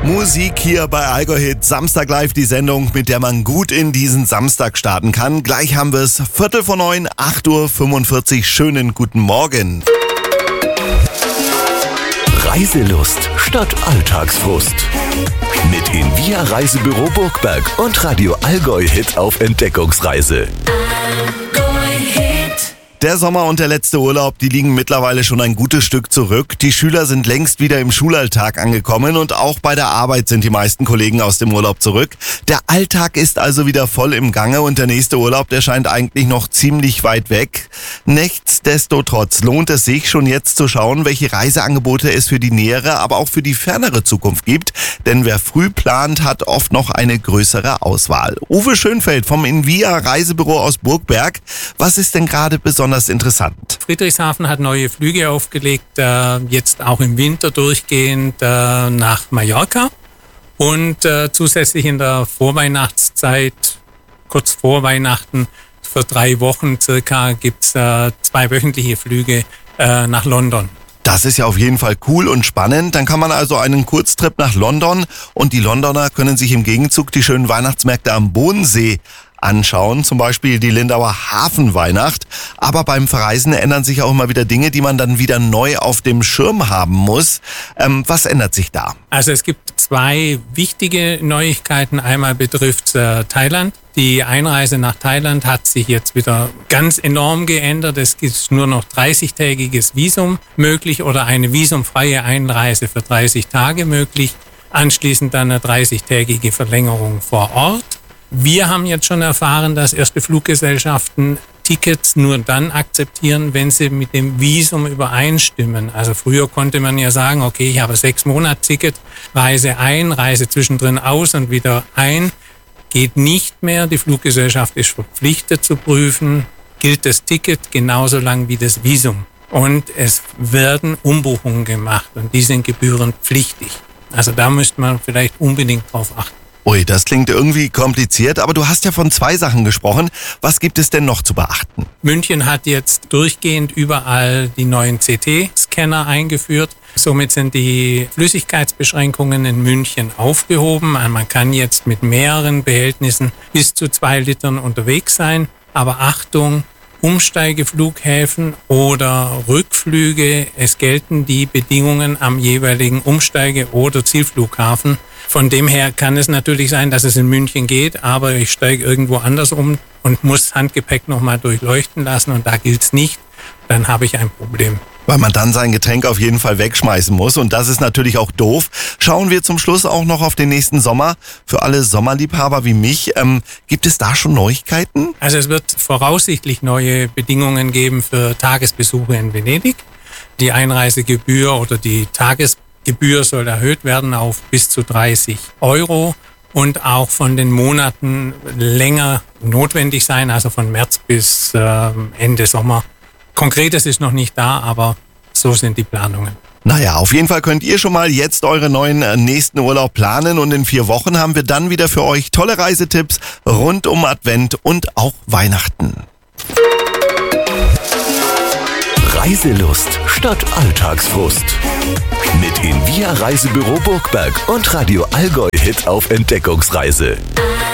Musik hier bei Allgäu Hit, Samstag live, die Sendung, mit der man gut in diesen Samstag starten kann. Gleich haben wir es, 8:45, 8:45 Uhr, schönen guten Morgen. Reiselust statt Alltagsfrust. Mit Invia Reisebüro Burgberg und Radio Allgäu Hit auf Entdeckungsreise. Der Sommer und der letzte Urlaub, die liegen mittlerweile schon ein gutes Stück zurück. Die Schüler sind längst wieder im Schulalltag angekommen und auch bei der Arbeit sind die meisten Kollegen aus dem Urlaub zurück. Der Alltag ist also wieder voll im Gange und der nächste Urlaub, der scheint eigentlich noch ziemlich weit weg. Nichtsdestotrotz lohnt es sich schon jetzt zu schauen, welche Reiseangebote es für die nähere, aber auch für die fernere Zukunft gibt. Denn wer früh plant, hat oft noch eine größere Auswahl. Uwe Schönfeld vom Invia Reisebüro aus Burgberg. Was ist denn gerade besonders interessant? Friedrichshafen hat neue Flüge aufgelegt, jetzt auch im Winter durchgehend nach Mallorca und zusätzlich in der Vorweihnachtszeit, kurz vor Weihnachten, für 3 Wochen circa gibt es 2 wöchentliche Flüge nach London. Das ist ja auf jeden Fall cool und spannend. Dann kann man also einen Kurztrip nach London und die Londoner können sich im Gegenzug die schönen Weihnachtsmärkte am Bodensee anschauen, zum Beispiel die Lindauer Hafenweihnacht. Aber beim Verreisen ändern sich auch immer wieder Dinge, die man dann wieder neu auf dem Schirm haben muss. Was ändert sich da? Also es gibt 2 wichtige Neuigkeiten. Einmal betrifft Thailand. Die Einreise nach Thailand hat sich jetzt wieder ganz enorm geändert. Es gibt nur noch 30-tägiges Visum möglich oder eine visumfreie Einreise für 30 Tage möglich. Anschließend dann eine 30-tägige Verlängerung vor Ort. Wir haben jetzt schon erfahren, dass erste Fluggesellschaften Tickets nur dann akzeptieren, wenn sie mit dem Visum übereinstimmen. Also früher konnte man ja sagen, okay, ich habe 6-Monats-Ticket, reise ein, reise zwischendrin aus und wieder ein. Geht nicht mehr. Die Fluggesellschaft ist verpflichtet zu prüfen, gilt das Ticket genauso lang wie das Visum. Und es werden Umbuchungen gemacht und die sind gebührenpflichtig. Also da müsste man vielleicht unbedingt drauf achten. Ui, das klingt irgendwie kompliziert, aber du hast ja von 2 Sachen gesprochen. Was gibt es denn noch zu beachten? München hat jetzt durchgehend überall die neuen CT-Scanner eingeführt. Somit sind die Flüssigkeitsbeschränkungen in München aufgehoben. Man kann jetzt mit mehreren Behältnissen bis zu 2 Litern unterwegs sein. Aber Achtung, Umsteigeflughäfen oder Rückflüge, es gelten die Bedingungen am jeweiligen Umsteige- oder Zielflughafen. Von dem her kann es natürlich sein, dass es in München geht, aber ich steige irgendwo anders um und muss Handgepäck nochmal durchleuchten lassen und da gilt es nicht, dann habe ich ein Problem. Weil man dann sein Getränk auf jeden Fall wegschmeißen muss und das ist natürlich auch doof. Schauen wir zum Schluss auch noch auf den nächsten Sommer. Für alle Sommerliebhaber wie mich, gibt es da schon Neuigkeiten? Also es wird voraussichtlich neue Bedingungen geben für Tagesbesuche in Venedig. Die Einreisegebühr oder die Tagesgebühr soll erhöht werden auf bis zu 30 € und auch von den Monaten länger notwendig sein, also von März bis Ende Sommer. Konkretes ist noch nicht da, aber so sind die Planungen. Naja, auf jeden Fall könnt ihr schon mal jetzt euren neuen nächsten Urlaub planen und in 4 Wochen haben wir dann wieder für euch tolle Reisetipps rund um Advent und auch Weihnachten. Reiselust statt Alltagsfrust. Mit Invia Reisebüro Burgberg und Radio Allgäu Hit auf Entdeckungsreise.